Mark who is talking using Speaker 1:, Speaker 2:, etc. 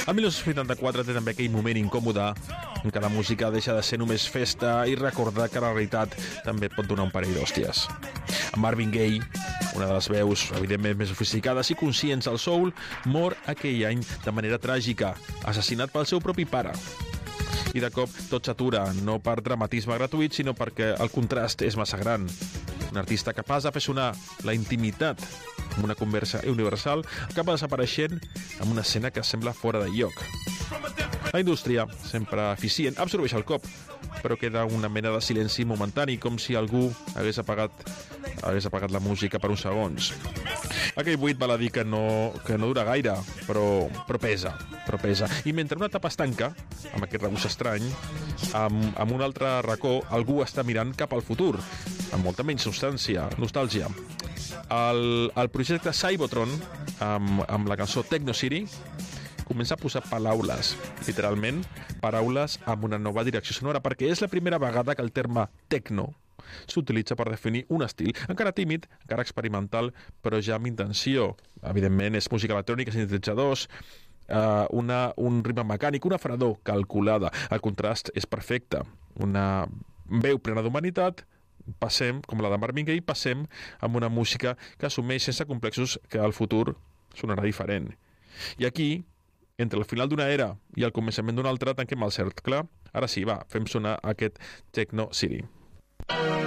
Speaker 1: El 1984 té també aquell moment incòmode en què la música deixa de ser només festa i recordar que la realitat també pot donar un parell d'hòsties. En Marvin Gaye, una de les veus evidentment més sofisticades i conscients del soul, mor aquell any de manera tràgica, assassinat pel seu propi pare. I de cop tot s'atura, no per dramatisme gratuït, sinó perquè el contrast és massa gran. Un artista capaç de fer sonar la intimitat amb una conversa universal acaba desapareixent amb una escena que sembla fora de lloc. La indústria, sempre eficient, absorbeix el cop, però queda una mena de silenci momentani, com si algú hagués apagat la música per uns segons. Aquell buit val a dir que no dura gaire, però pesa. I mentre una etapa es tanca, amb aquest regust estrany, amb un altre racó, algú està mirant cap al futur, amb molta menys nostàlgia. El projecte Cybotron, amb la cançó Techno City, comença a posar paraules, literalment, paraules amb una nova direcció sonora, perquè és la primera vegada que el terme techno s'utilitza per definir un estil, encara tímid, encara experimental, però ja amb intenció. Evidentment, és música electrònica, sintetitzadors, un ritme mecànic, una fredor calculada. El contrast és perfecte. Una veu plena d'humanitat, passem, com la de Marvin Gaye, passem amb una música que assumeix sense complexos que el futur sonarà diferent. I aquí, entre el final d'una era i el començament d'una altra, tanquem el cercle. Ara sí, va, fem sonar aquest Techno City.